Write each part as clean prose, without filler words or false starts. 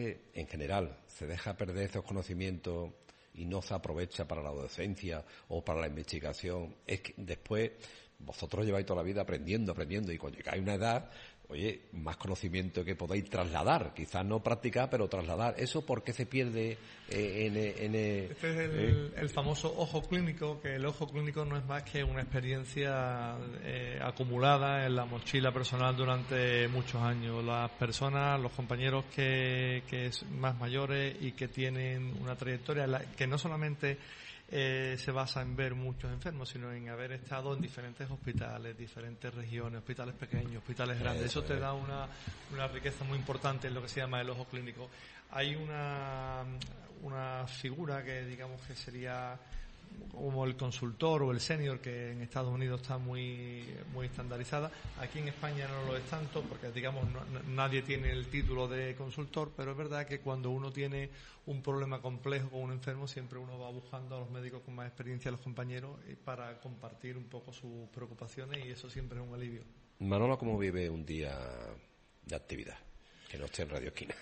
En general, se deja perder estos conocimientos y no se aprovecha para la docencia o para la investigación. Es que después vosotros lleváis toda la vida aprendiendo y cuando llegáis a una edad, oye, más conocimiento que podáis trasladar, quizás no practicar, pero trasladar. ¿Eso por qué se pierde Este es el famoso ojo clínico, que el ojo clínico no es más que una experiencia acumulada en la mochila personal durante muchos años. Las personas, los compañeros que es más mayores y que tienen una trayectoria que no solamente se basa en ver muchos enfermos, sino en haber estado en diferentes hospitales, diferentes regiones, hospitales pequeños, hospitales grandes. Eso te da una riqueza muy importante en lo que se llama el ojo clínico. Hay una figura que digamos que sería como el consultor o el senior, que en Estados Unidos está muy estandarizada. Aquí en España no lo es tanto porque digamos nadie tiene el título de consultor, pero es verdad que cuando uno tiene un problema complejo con un enfermo, siempre uno va buscando a los médicos con más experiencia, a los compañeros, para compartir un poco sus preocupaciones, y eso siempre es un alivio. Manolo, ¿cómo vive un día de actividad? Que no esté en Radio Esquina.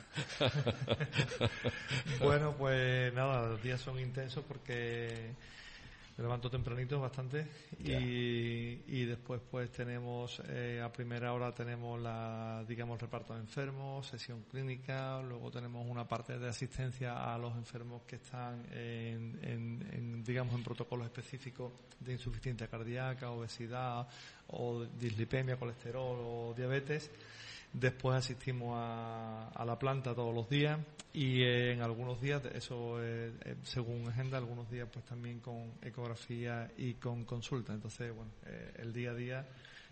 Bueno, pues nada, los días son intensos porque me levanto tempranito bastante y después pues tenemos a primera hora tenemos el reparto de enfermos, sesión clínica, luego tenemos una parte de asistencia a los enfermos que están en protocolos específicos de insuficiencia cardíaca, obesidad o dislipemia, colesterol o diabetes. Después asistimos a la planta todos los días y en algunos días, eso según agenda, algunos días pues también con ecografía y con consulta. Entonces, bueno, el día a día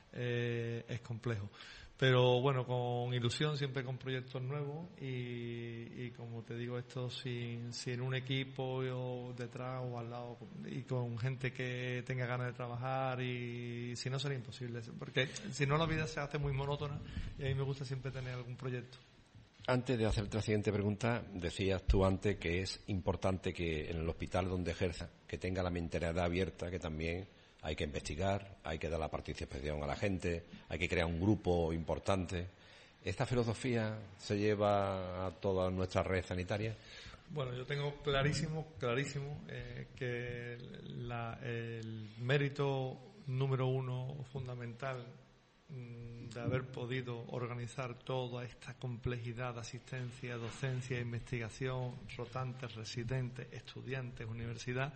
es complejo. Pero bueno, con ilusión, siempre con proyectos nuevos y como te digo, esto sin un equipo detrás o al lado y con gente que tenga ganas de trabajar, y si no sería imposible, porque si no la vida se hace muy monótona y a mí me gusta siempre tener algún proyecto. Antes de hacerte la siguiente pregunta, decías tú antes que es importante que en el hospital donde ejerza, que tenga la mentalidad abierta, que también hay que investigar, hay que dar la participación a la gente, hay que crear un grupo importante. ¿Esta filosofía se lleva a toda nuestra red sanitaria? Bueno, yo tengo clarísimo que el mérito número uno fundamental de haber podido organizar toda esta complejidad de asistencia, docencia, investigación, rotantes, residentes, estudiantes, universidad,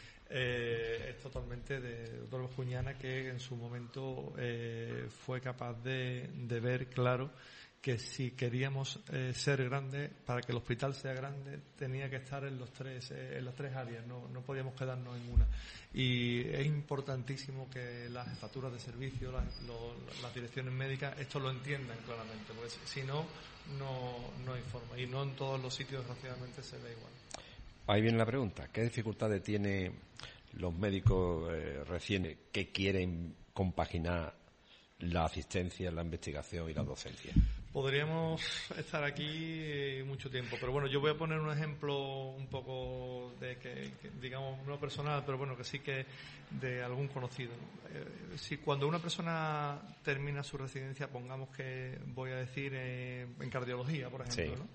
es totalmente de doctor Bascuñana, que en su momento fue capaz de ver claro que si queríamos ser grandes, para que el hospital sea grande, tenía que estar en las tres áreas, no podíamos quedarnos en una. Y es importantísimo que las jefaturas de servicio, las direcciones médicas, esto lo entiendan claramente, porque si no hay forma, y no en todos los sitios desgraciadamente se ve igual. Ahí viene la pregunta: ¿qué dificultades tienen los médicos recién que quieren compaginar la asistencia, la investigación y la docencia? Podríamos estar aquí mucho tiempo, pero bueno, yo voy a poner un ejemplo un poco de que digamos no personal, pero bueno, que sí que de algún conocido. Si cuando una persona termina su residencia, pongamos que voy a decir en cardiología, por ejemplo, ¿no?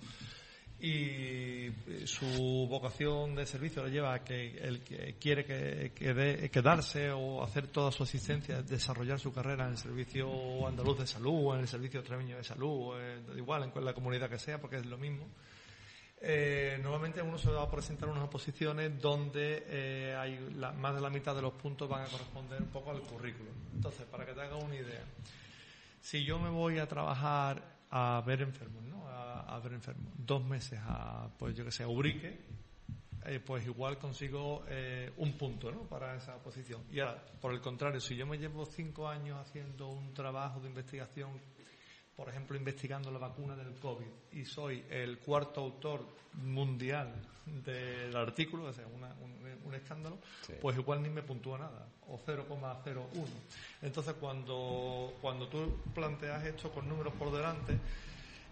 Y su vocación de servicio le lleva a que él quiere quedarse o hacer toda su asistencia, desarrollar su carrera en el servicio andaluz de salud, en el servicio extremeño de salud, igual en la comunidad que sea, porque es lo mismo. Normalmente uno se va a presentar unas oposiciones donde más de la mitad de los puntos van a corresponder un poco al currículum. Entonces, para que te hagas una idea, si yo me voy a trabajar a ver enfermos, ¿no? A ver enfermos 2 meses a Ubrique, pues igual consigo un punto, ¿no? Para esa posición. Y ahora, por el contrario, si yo me llevo 5 años haciendo un trabajo de investigación, por ejemplo, investigando la vacuna del COVID, y soy el 4º autor mundial del artículo, o sea, un escándalo, pues igual ni me puntúa nada, o 0,01. Entonces, cuando tú planteas esto con números por delante,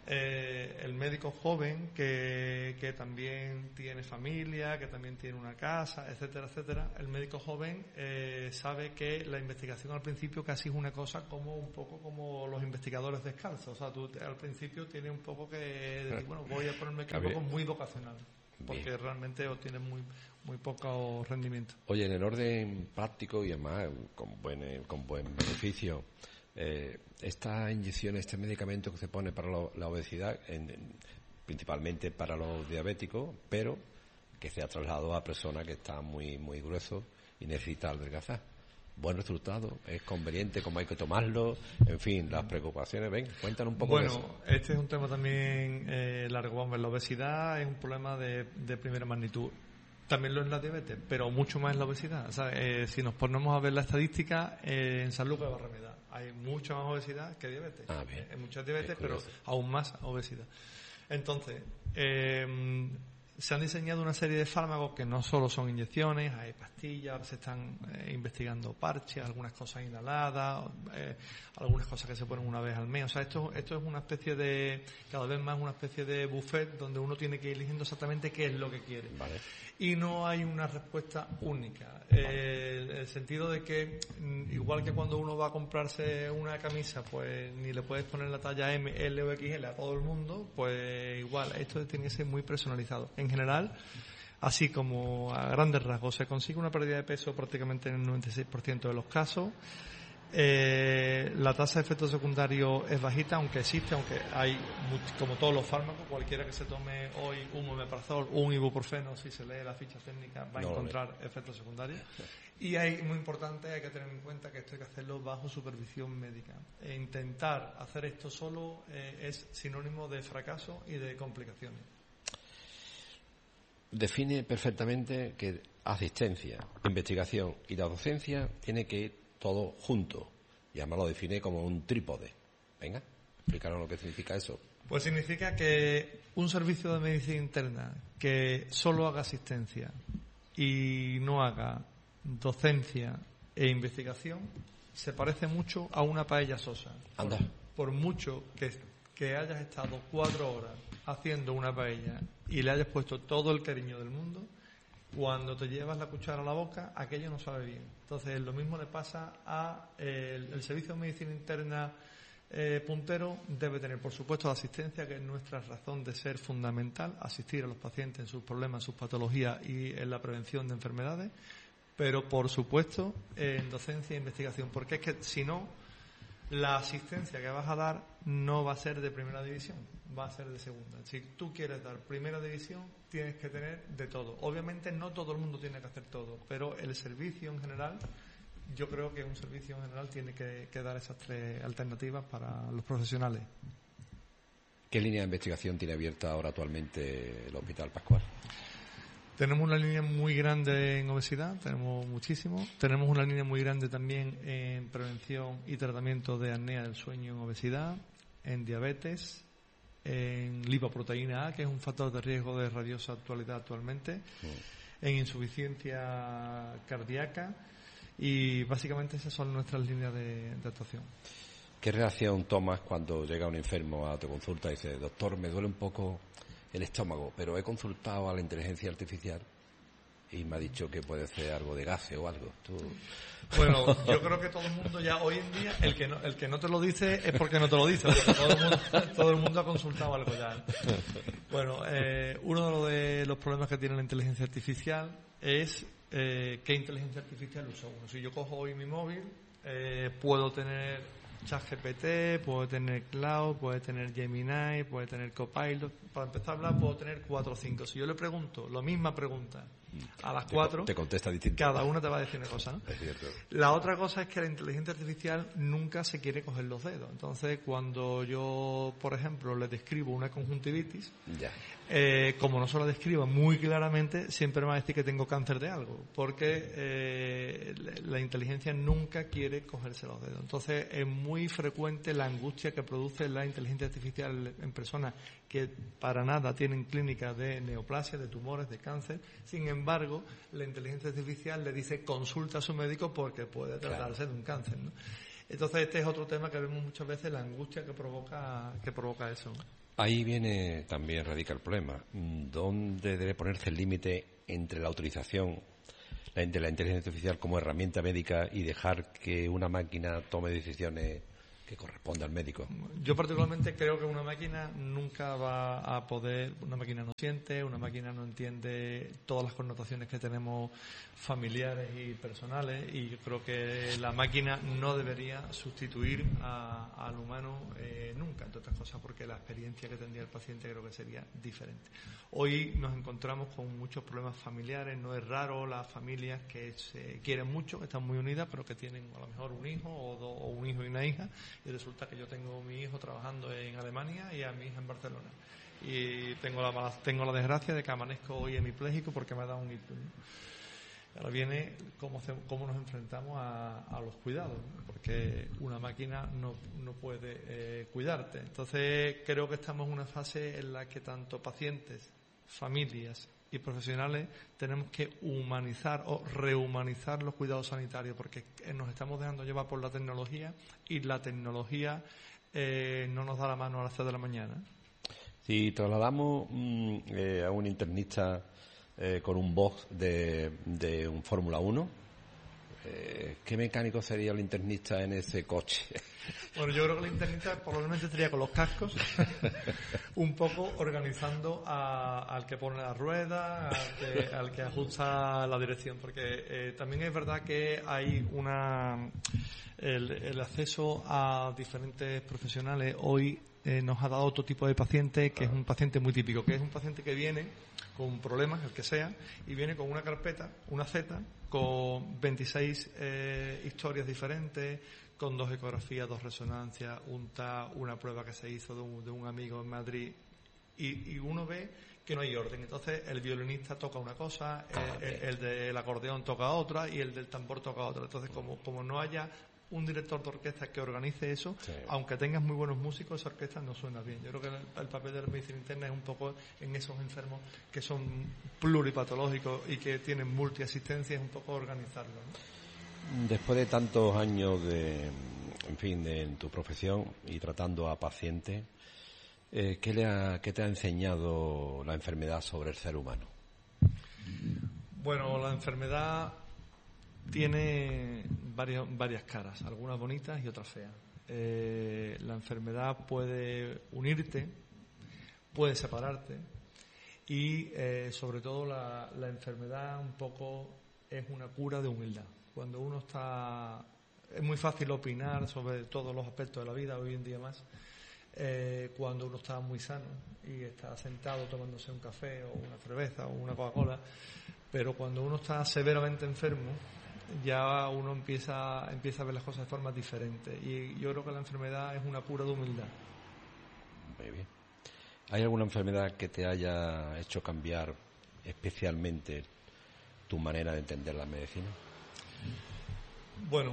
el médico joven que también tiene familia, que también tiene una casa, etcétera, etcétera, el médico joven sabe que la investigación al principio casi es una cosa como un poco como los investigadores descalzos. O sea, tú al principio tienes un poco que decir, bueno, voy a ponerme aquí un poco muy vocacional, porque realmente obtienes muy poco rendimiento. Oye, en el orden práctico y además con buen beneficio, esta inyección, este medicamento que se pone para la obesidad, principalmente para los diabéticos, pero que se ha trasladado a personas que están muy gruesos y necesitan adelgazar. Buen resultado, es conveniente, cómo hay que tomarlo, en fin, las preocupaciones. Ven, cuéntanos un poco de eso. Bueno, este es un tema también largo. Vamos, la obesidad es un problema de primera magnitud. También lo es la diabetes, pero mucho más en la obesidad. O sea, si nos ponemos a ver la estadística, en salud que barrameda hay mucha más obesidad que diabetes. Bien. Hay mucha diabetes, pero aún más obesidad. Entonces, se han diseñado una serie de fármacos que no solo son inyecciones, hay pastillas, se están investigando parches, algunas cosas inhaladas, algunas cosas que se ponen una vez al mes. O sea, esto es una especie de, cada vez más una especie de buffet donde uno tiene que ir eligiendo exactamente qué es lo que quiere. Vale. Y no hay una respuesta única. El sentido de que, igual que cuando uno va a comprarse una camisa, pues ni le puedes poner la talla M, L o XL a todo el mundo, pues igual, esto tiene que ser muy personalizado. En general, así como a grandes rasgos, se consigue una pérdida de peso prácticamente en el 96% de los casos. La tasa de efectos secundarios es bajita, aunque existe, aunque hay, como todos los fármacos, cualquiera que se tome hoy un omeprazol o un ibuprofeno, si se lee la ficha técnica, va a encontrar efectos secundarios. Y muy importante, hay que tener en cuenta que esto hay que hacerlo bajo supervisión médica. Intentar hacer esto solo es sinónimo de fracaso y de complicaciones. Define perfectamente que asistencia, investigación y la docencia tiene que ir todo junto, y además lo define como un trípode. Venga, explícanos lo que significa eso. Pues significa que un servicio de medicina interna que solo haga asistencia y no haga docencia e investigación se parece mucho a una paella sosa. Anda. Por mucho que hayas estado 4 horas haciendo una paella y le hayas puesto todo el cariño del mundo, cuando te llevas la cuchara a la boca, aquello no sabe bien. Entonces, lo mismo le pasa a el servicio de medicina interna puntero. Debe tener, por supuesto, la asistencia, que es nuestra razón de ser fundamental, asistir a los pacientes en sus problemas, en sus patologías y en la prevención de enfermedades, pero, por supuesto, en docencia e investigación, porque es que, si no, la asistencia que vas a dar no va a ser de primera división, va a ser de segunda. Si tú quieres dar primera división, tienes que tener de todo. Obviamente no todo el mundo tiene que hacer todo, pero el servicio en general, yo creo que un servicio en general tiene que dar esas 3 alternativas para los profesionales. ¿Qué línea de investigación tiene abierta ahora actualmente el Hospital Pascual? Tenemos una línea muy grande en obesidad, tenemos muchísimo. Tenemos una línea muy grande también en prevención y tratamiento de apnea del sueño en obesidad, en diabetes, en lipoproteína A, que es un factor de riesgo de radiosa actualidad actualmente, en insuficiencia cardíaca, y básicamente esas son nuestras líneas de actuación. ¿Qué reacción tomas cuando llega un enfermo a tu consulta y dice, doctor, me duele un poco el estómago, pero he consultado a la inteligencia artificial y me ha dicho que puede ser algo de gases o algo? Bueno, yo creo que todo el mundo ya hoy en día, el que no te lo dice es porque no te lo dice, porque todo el mundo ha consultado algo ya. Bueno, uno de los problemas que tiene la inteligencia artificial es qué inteligencia artificial usa uno. Si yo cojo hoy mi móvil, puedo tener ChatGPT, puedo tener Cloud, puedo tener Gemini, puedo tener Copilot. Para empezar a hablar, puedo tener 4 o 5. Si yo le pregunto la misma pregunta a las 4, te contesta distinto. Cada una te va a decir una cosa, ¿no? Es cierto. La otra cosa es que la inteligencia artificial nunca se quiere coger los dedos. Entonces, cuando yo, por ejemplo, le describo una conjuntivitis, como no se la describa muy claramente, siempre me va a decir que tengo cáncer de algo, porque la inteligencia nunca quiere cogerse los dedos. Entonces, es muy frecuente la angustia que produce la inteligencia artificial en personas que para nada tienen clínicas de neoplasia, de tumores, de cáncer. Sin embargo, la inteligencia artificial le dice consulta a su médico porque puede tratarse de un cáncer, ¿no? Entonces, este es otro tema que vemos muchas veces, la angustia que provoca eso. Ahí viene también radica el problema. ¿Dónde debe ponerse el límite entre la utilización de la inteligencia artificial como herramienta médica y dejar que una máquina tome decisiones que correspondan al médico? Yo particularmente creo que una máquina nunca va a poder, una máquina no siente, una máquina no entiende todas las connotaciones que tenemos familiares y personales, y yo creo que la máquina no debería sustituir al humano nunca, entre otras cosas porque la experiencia que tendría el paciente creo que sería diferente. Hoy nos encontramos con muchos problemas familiares, no es raro las familias que se quieren mucho, que están muy unidas, pero que tienen a lo mejor un hijo o un hijo y una hija, y resulta que yo tengo a mi hijo trabajando en Alemania y a mi hija en Barcelona, y tengo la desgracia de que amanezco hoy hemipléjico porque me ha dado un ictus, ¿no? Ahora viene cómo nos enfrentamos a los cuidados, ¿no? Porque una máquina no puede cuidarte. Entonces creo que estamos en una fase en la que tanto pacientes, familias y profesionales tenemos que humanizar o rehumanizar los cuidados sanitarios, porque nos estamos dejando llevar por la tecnología, y la tecnología no nos da la mano a las 3 de la mañana. Si trasladamos a un internista con un box de un Fórmula 1, ¿qué mecánico sería el internista en ese coche? Bueno, yo creo que el internista probablemente estaría con los cascos, un poco organizando al que pone la rueda, al que ajusta la dirección, porque también es verdad que hay el acceso a diferentes profesionales hoy nos ha dado otro tipo de paciente, que es un paciente muy típico, que es un paciente que viene con problemas, el que sea, y viene con una carpeta, una Z, con 26 historias diferentes, con 2 ecografías, 2 resonancias, un TAC, una prueba que se hizo de un amigo en Madrid, y uno ve que no hay orden. Entonces el violinista toca una cosa, el del acordeón toca otra, y el del tambor toca otra. Entonces como no haya un director de orquesta que organice eso, sí, aunque tengas muy buenos músicos, esa orquesta no suena bien. Yo creo que el papel de la medicina interna es un poco en esos enfermos que son pluripatológicos y que tienen multiasistencia, es un poco organizarlo, ¿no? Después de tantos años en tu profesión y tratando a pacientes, ¿qué te ha enseñado la enfermedad sobre el ser humano? Bueno, la enfermedad tiene varias caras, algunas bonitas y otras feas. La enfermedad puede unirte, puede separarte, y sobre todo la enfermedad un poco es una cura de humildad. Cuando uno es muy fácil opinar sobre todos los aspectos de la vida, hoy en día más, cuando uno está muy sano y está sentado tomándose un café o una cerveza o una Coca-Cola, pero cuando uno está severamente enfermo, ya uno empieza a ver las cosas de forma diferente, y yo creo que la enfermedad es una cura de humildad. Muy bien. ¿Hay alguna enfermedad que te haya hecho cambiar especialmente tu manera de entender la medicina? Bueno,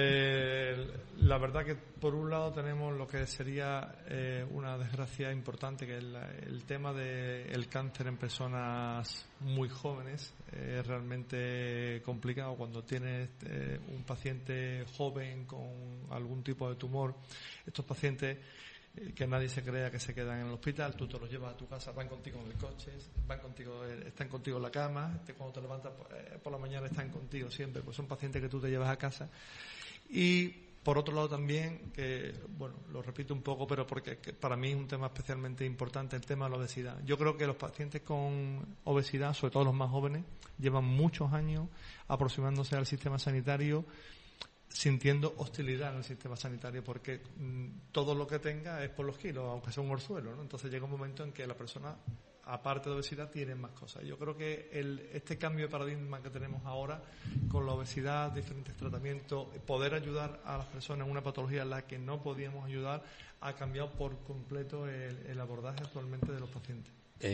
la verdad que por un lado tenemos lo que sería una desgracia importante, que es el tema del cáncer en personas muy jóvenes. Es realmente complicado cuando tienes un paciente joven con algún tipo de tumor. Estos pacientes, que nadie se crea que se quedan en el hospital, tú te los llevas a tu casa, van contigo en el coche, están contigo en la cama, cuando te levantas por la mañana están contigo siempre, pues son pacientes que tú te llevas a casa. Y por otro lado también, que bueno, lo repito un poco, pero porque para mí es un tema especialmente importante, el tema de la obesidad. Yo creo que los pacientes con obesidad, sobre todo los más jóvenes, llevan muchos años aproximándose al sistema sanitario, sintiendo hostilidad en el sistema sanitario, porque todo lo que tenga es por los kilos, aunque sea un orzuelo, ¿no? Entonces llega un momento en que la persona, aparte de obesidad, tiene más cosas. Yo creo que este cambio de paradigma que tenemos ahora con la obesidad, diferentes tratamientos, poder ayudar a las personas en una patología en la que no podíamos ayudar, ha cambiado por completo el abordaje actualmente de los pacientes.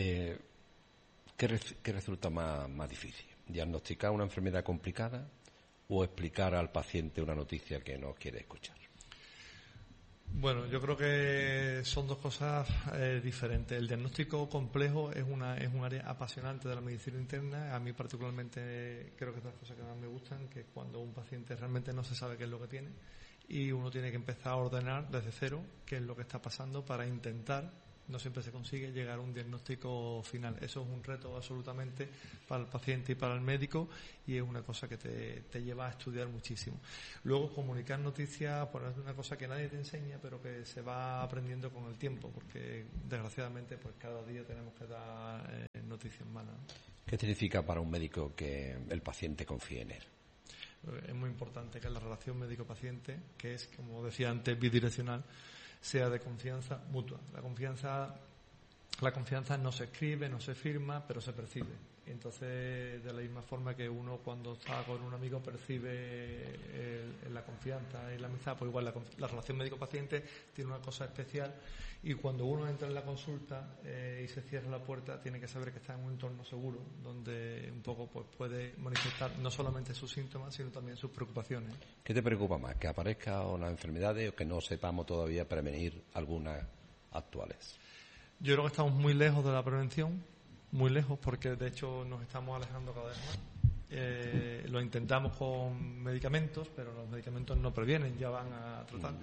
¿Qué resulta más difícil? ¿Diagnosticar una enfermedad complicada o explicar al paciente una noticia que no quiere escuchar? Bueno, yo creo que son dos cosas diferentes. El diagnóstico complejo es un área apasionante de la medicina interna. A mí particularmente creo que es de las cosas que más me gustan, que cuando un paciente realmente no se sabe qué es lo que tiene y uno tiene que empezar a ordenar desde cero qué es lo que está pasando para intentar No siempre se consigue llegar a un diagnóstico final. Eso es un reto absolutamente para el paciente y para el médico, y es una cosa que te lleva a estudiar muchísimo. Luego, comunicar noticias, pues es una cosa que nadie te enseña, pero que se va aprendiendo con el tiempo, porque desgraciadamente pues cada día tenemos que dar noticias malas. ¿Qué significa para un médico que el paciente confíe en él? Es muy importante que la relación médico-paciente, que es, como decía antes, bidireccional, sea de confianza mutua. La confianza no se escribe, no se firma, pero se percibe. Entonces, de la misma forma que uno cuando está con un amigo percibe la confianza y la amistad, pues igual la relación médico-paciente tiene una cosa especial, y cuando uno entra en la consulta y se cierra la puerta, tiene que saber que está en un entorno seguro, donde un poco pues puede manifestar no solamente sus síntomas, sino también sus preocupaciones. ¿Qué te preocupa más? ¿Que aparezcan unas enfermedades o que no sepamos todavía prevenir algunas actuales? Yo creo que estamos muy lejos de la prevención, muy lejos, porque de hecho nos estamos alejando cada vez más. Lo intentamos con medicamentos, pero los medicamentos no previenen, ya van a tratar.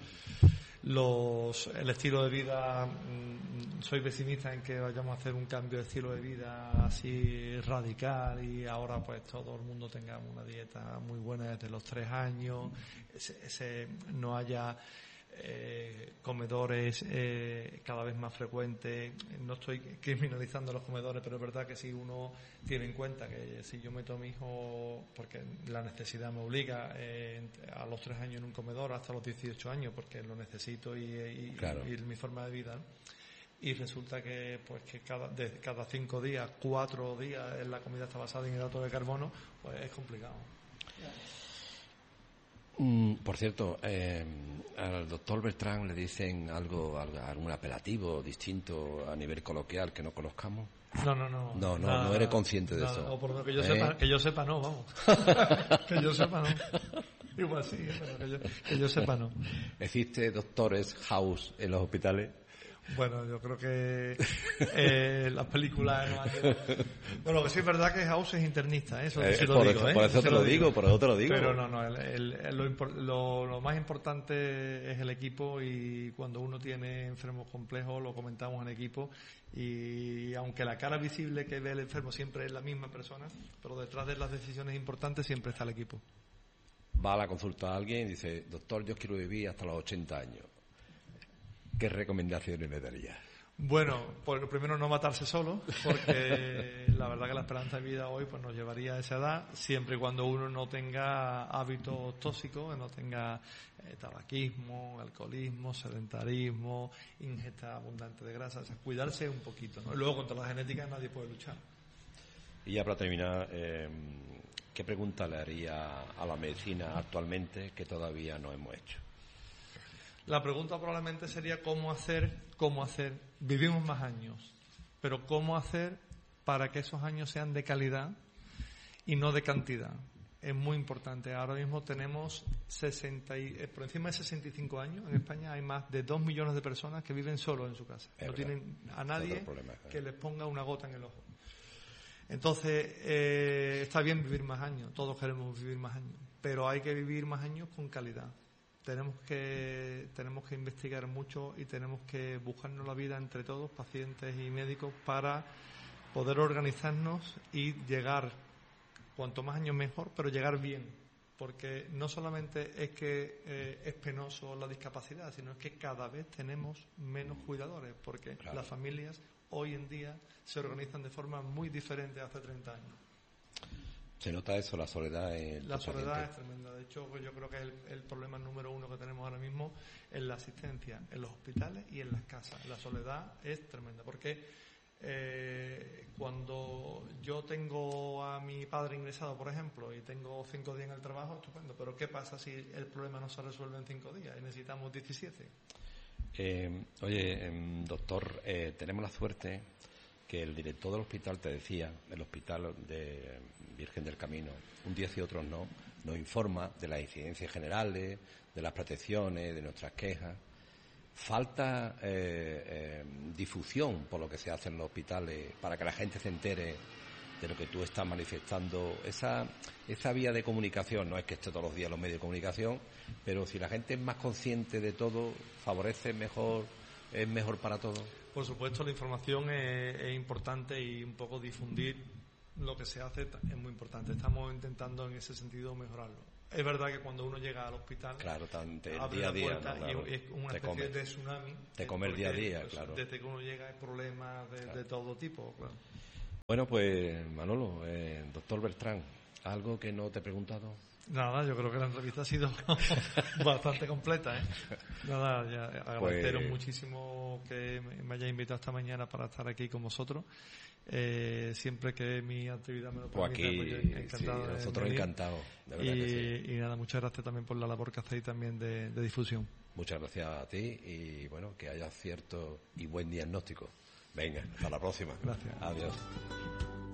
El estilo de vida, soy pesimista en que vayamos a hacer un cambio de estilo de vida así radical, y ahora pues todo el mundo tenga una dieta muy buena desde los 3 años, no haya comedores cada vez más frecuentes. No estoy criminalizando los comedores, pero es verdad que si uno tiene en cuenta que si yo meto a mi hijo, porque la necesidad me obliga, a los 3 años en un comedor hasta los 18 años, porque lo necesito y mi forma de vida, y resulta que pues que cada 5 días, 4 días la comida está basada en hidratos de carbono, pues es complicado. Por cierto, al doctor Bertrán le dicen algún apelativo distinto a nivel coloquial que no conozcamos. No eres consciente de eso. O por lo que yo sepa no, vamos. Que yo sepa no. Igual sí, pero que yo sepa no. ¿Existe doctores house en los hospitales? Bueno, yo creo que las películas no han llegado. Bueno, lo que sí es verdad que House es internista, eso sí lo digo. Por eso te lo digo. Pero lo más importante es el equipo, y cuando uno tiene enfermos complejos lo comentamos en equipo, y aunque la cara visible que ve el enfermo siempre es la misma persona, pero detrás de las decisiones importantes siempre está el equipo. Va a la consulta a alguien y dice: doctor, yo quiero vivir hasta los 80 años. ¿Qué recomendaciones le daría? Bueno, pues lo primero, no matarse solo, porque la verdad que la esperanza de vida hoy pues nos llevaría a esa edad, siempre y cuando uno no tenga hábitos tóxicos, no tenga tabaquismo, alcoholismo, sedentarismo, ingesta abundante de grasa, o sea, cuidarse un poquito, ¿no? Y luego, contra la genética nadie puede luchar. Y ya para terminar, ¿qué pregunta le haría a la medicina actualmente que todavía no hemos hecho? La pregunta probablemente sería cómo hacer. Vivimos más años, pero cómo hacer para que esos años sean de calidad y no de cantidad. Es muy importante. Ahora mismo tenemos por encima de 65 años. En España hay más de 2 millones de personas que viven solos en su casa. No tienen a nadie que les ponga una gota en el ojo. Entonces, está bien vivir más años. Todos queremos vivir más años, pero hay que vivir más años con calidad. Tenemos que investigar mucho y tenemos que buscarnos la vida entre todos, pacientes y médicos, para poder organizarnos y llegar, cuanto más años mejor, pero llegar bien. Porque no solamente es que es penoso la discapacidad, sino es que cada vez tenemos menos cuidadores, porque las familias hoy en día se organizan de forma muy diferente a hace 30 años. ¿Se nota eso, la soledad? La soledad es tremenda. De hecho, yo creo que es el problema número 1 que tenemos ahora mismo en la asistencia, en los hospitales y en las casas. La soledad es tremenda, porque cuando yo tengo a mi padre ingresado, por ejemplo, y tengo 5 días en el trabajo, estupendo. Pero ¿qué pasa si el problema no se resuelve en 5 días y necesitamos 17? Doctor, tenemos la suerte que el director del hospital, te decía, el hospital de Virgen del Camino, un día y otros no, nos informa de las incidencias generales, de las protecciones, de nuestras quejas. Falta difusión por lo que se hace en los hospitales para que la gente se entere de lo que tú estás manifestando. Esa vía de comunicación, no es que esté todos los días en los medios de comunicación, pero si la gente es más consciente de todo, favorece mejor es mejor para todos. Por supuesto, la información es importante y un poco difundir lo que se hace es muy importante. Estamos intentando en ese sentido mejorarlo. Es verdad que cuando uno llega al hospital, claro, el abre día a día, la puerta, ¿no? Claro, y es una especie de tsunami. Te come el día a día, claro. Desde que uno llega hay problemas de todo tipo, claro. Bueno, pues Manolo, doctor Bertrán, ¿algo que no te he preguntado? Nada, yo creo que la entrevista ha sido bastante completa, ¿eh? Nada, ya agradeceros muchísimo que me hayáis invitado esta mañana para estar aquí con vosotros. Siempre que mi actividad me lo permita, pues yo encantado. Sí, nosotros encantados, de verdad que sí. Y nada, muchas gracias también por la labor que hacéis también de difusión. Muchas gracias a ti y bueno, que haya cierto y buen diagnóstico. Venga, hasta la próxima. Gracias. Adiós.